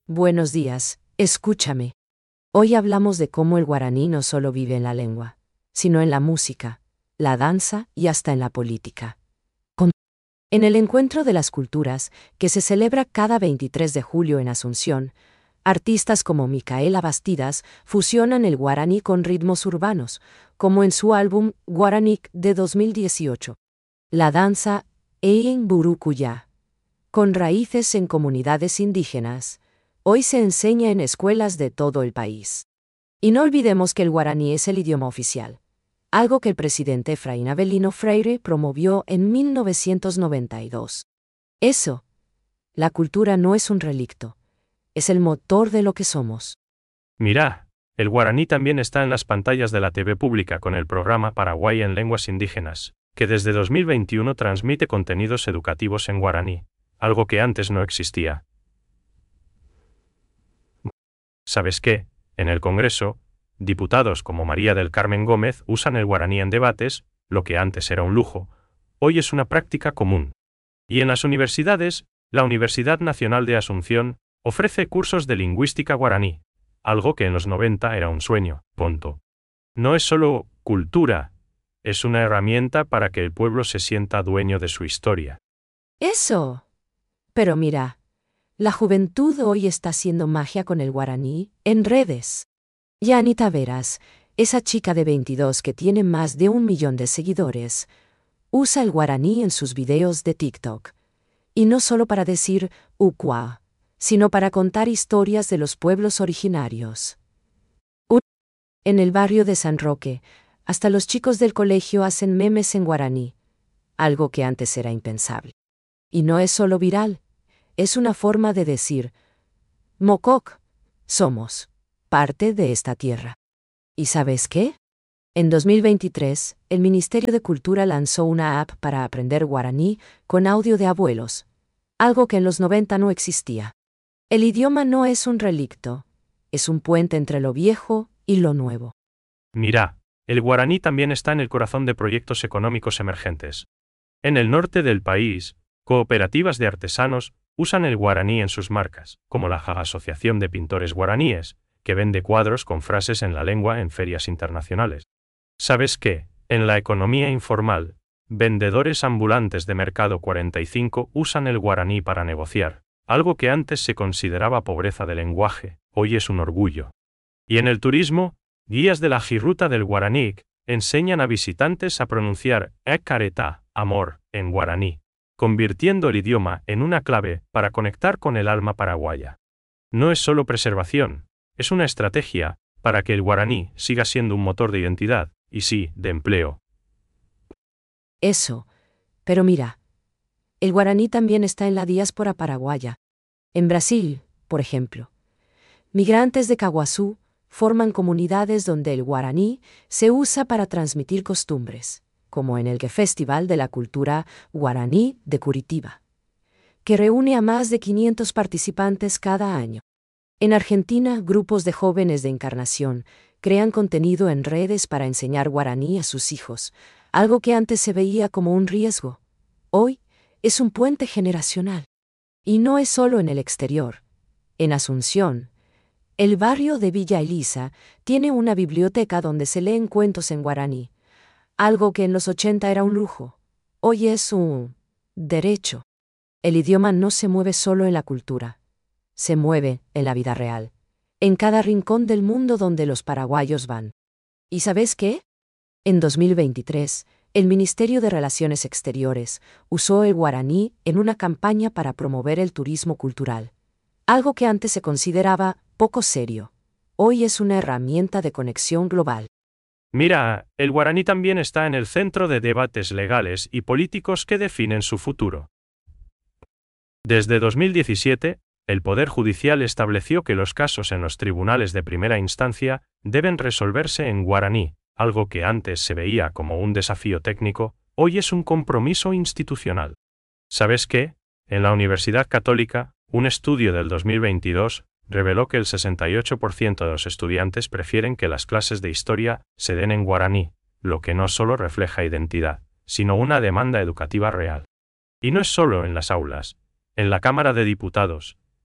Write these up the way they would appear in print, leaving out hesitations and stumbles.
Buenos días, escúchame. Hoy hablamos de cómo el guaraní no solo vive en la lengua, sino en la música, la danza y hasta en la política. En el Encuentro de las Culturas, que se celebra cada 23 de julio en Asunción, artistas como Micaela Bastidas fusionan el guaraní con ritmos urbanos, como en su álbum Guaraníc de 2018. La danza Eyin Burucuyá, con raíces en comunidades indígenas, hoy se enseña en escuelas de todo el país. Y no olvidemos que el guaraní es el idioma oficial, algo que el presidente Efraín Avelino Freire promovió en 1992. La cultura no es un relicto, es el motor de lo que somos. Mirá, el guaraní también está en las pantallas de la TV pública con el programa Paraguay en lenguas indígenas, que desde 2021 transmite contenidos educativos en guaraní, algo que antes no existía. ¿Sabes qué? En el Congreso, diputados como María del Carmen Gómez usan el guaraní en debates, lo que antes era un lujo, hoy es una práctica común. Y en las universidades, la Universidad Nacional de Asunción ofrece cursos de lingüística guaraní, algo que en los 90 era un sueño. No es solo cultura, es una herramienta para que el pueblo se sienta dueño de su historia. Pero mira, la juventud hoy está haciendo magia con el guaraní en redes. Y Anita Veras, esa chica de 22 que tiene más de 1 millón de seguidores, usa el guaraní en sus videos de TikTok. Y no solo para decir ucuá, sino para contar historias de los pueblos originarios. En el barrio de San Roque, hasta los chicos del colegio hacen memes en guaraní, algo que antes era impensable. Y no es solo viral, es una forma de decir, Mococ, somos parte de esta tierra. ¿Y sabes qué? En 2023, el Ministerio de Cultura lanzó una app para aprender guaraní con audio de abuelos, algo que en los 90 no existía. El idioma no es un relicto, es un puente entre lo viejo y lo nuevo. Mirá, el guaraní también está en el corazón de proyectos económicos emergentes. En el norte del país, cooperativas de artesanos usan el guaraní en sus marcas, como la Asociación de Pintores Guaraníes, que vende cuadros con frases en la lengua en ferias internacionales. ¿Sabes qué? En la economía informal, vendedores ambulantes de Mercado 45 usan el guaraní para negociar, algo que antes se consideraba pobreza de lenguaje, hoy es un orgullo. Y en el turismo, guías de la Jirruta del Guaraníc enseñan a visitantes a pronunciar caretá, amor, en guaraní, convirtiendo el idioma en una clave para conectar con el alma paraguaya. No es solo preservación, es una estrategia para que el guaraní siga siendo un motor de identidad, y sí, de empleo. Pero mira, el guaraní también está en la diáspora paraguaya. En Brasil, por ejemplo, migrantes de Caguazú forman comunidades donde el guaraní se usa para transmitir costumbres, como en el Festival de la Cultura Guaraní de Curitiba, que reúne a más de 500 participantes cada año. En Argentina, grupos de jóvenes de Encarnación crean contenido en redes para enseñar guaraní a sus hijos, algo que antes se veía como un riesgo. Hoy es un puente generacional. Y no es solo en el exterior. En Asunción, el barrio de Villa Elisa tiene una biblioteca donde se leen cuentos en guaraní, algo que en los 80 era un lujo. Hoy es un derecho. El idioma no se mueve solo en la cultura, se mueve en la vida real, en cada rincón del mundo donde los paraguayos van. ¿Y sabes qué? En 2023, el Ministerio de Relaciones Exteriores usó el guaraní en una campaña para promover el turismo cultural, algo que antes se consideraba poco serio. Hoy es una herramienta de conexión global. Mira, el guaraní también está en el centro de debates legales y políticos que definen su futuro. Desde 2017, el Poder Judicial estableció que los casos en los tribunales de primera instancia deben resolverse en guaraní, algo que antes se veía como un desafío técnico, hoy es un compromiso institucional. ¿Sabes qué? En la Universidad Católica, un estudio del 2022 reveló que el 68% de los estudiantes prefieren que las clases de historia se den en guaraní, lo que no solo refleja identidad, sino una demanda educativa real. Y no es solo en las aulas. En la Cámara de Diputados,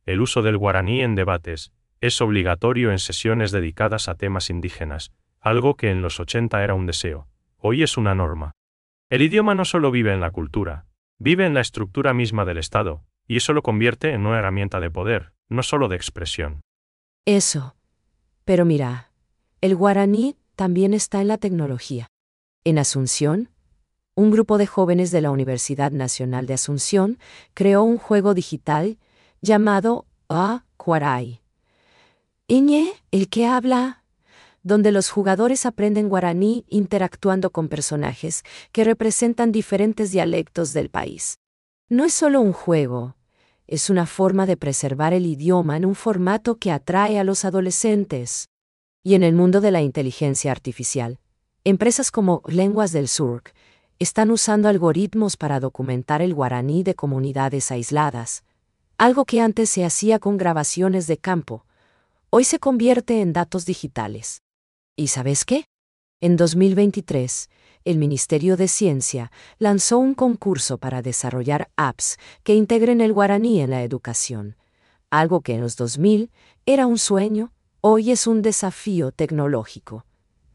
El uso del guaraní en debates es obligatorio en sesiones dedicadas a temas indígenas, algo que en los 80 era un deseo. Hoy es una norma. El idioma no solo vive en la cultura, vive en la estructura misma del Estado, y eso lo convierte en una herramienta de poder, no solo de expresión. Eso. Pero mira, el guaraní también está en la tecnología. En Asunción, un grupo de jóvenes de la Universidad Nacional de Asunción creó un juego digital llamado Guaray. Iñe, el que habla, donde los jugadores aprenden guaraní interactuando con personajes que representan diferentes dialectos del país. No es solo un juego, es una forma de preservar el idioma en un formato que atrae a los adolescentes. Y en el mundo de la inteligencia artificial, empresas como Lenguas del Sur están usando algoritmos para documentar el guaraní de comunidades aisladas. Algo que antes se hacía con grabaciones de campo, hoy se convierte en datos digitales. ¿Y sabes qué? En 2023, el Ministerio de Ciencia lanzó un concurso para desarrollar apps que integren el guaraní en la educación. Algo que en los 2000 era un sueño, hoy es un desafío tecnológico.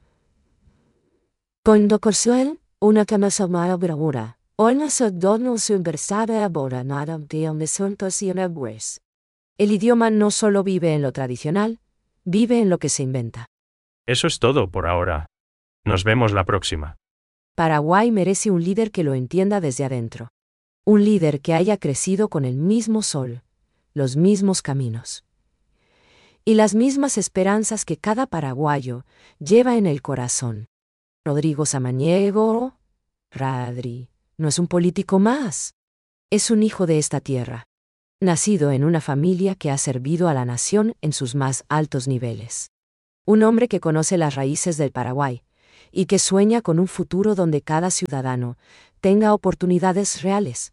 Cuando Corsuel, una camiseta bravura, hoy se dono su versada abora nada de asuntos y pues. El idioma no solo vive en lo tradicional, vive en lo que se inventa. Eso es todo por ahora. Nos vemos la próxima. Paraguay merece un líder que lo entienda desde adentro. Un líder que haya crecido con el mismo sol, los mismos caminos y las mismas esperanzas que cada paraguayo lleva en el corazón. Rodrigo Samaniego, Radri, no es un político más. Es un hijo de esta tierra, nacido en una familia que ha servido a la nación en sus más altos niveles. Un hombre que conoce las raíces del Paraguay y que sueña con un futuro donde cada ciudadano tenga oportunidades reales.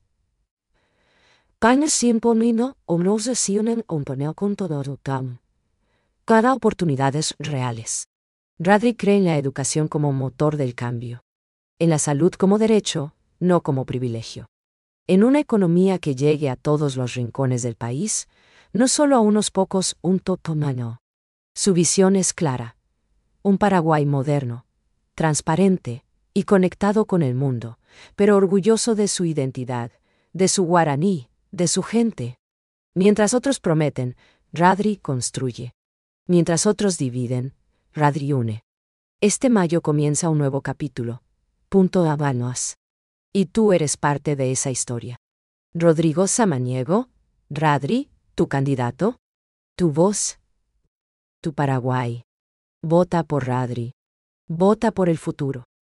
Cada oportunidades reales. Radri cree en la educación como motor del cambio. En la salud como derecho, no como privilegio. En una economía que llegue a todos los rincones del país, no solo a unos pocos, un totomano. Su visión es clara. Un Paraguay moderno, transparente y conectado con el mundo, pero orgulloso de su identidad, de su guaraní, de su gente. Mientras otros prometen, Radri construye. Mientras otros dividen, Radri une. Este mayo comienza un nuevo capítulo. Habanos. Y tú eres parte de esa historia. Rodrigo Samaniego, Radri, tu candidato, tu voz, tu Paraguay. Vota por Radri. Vota por el futuro.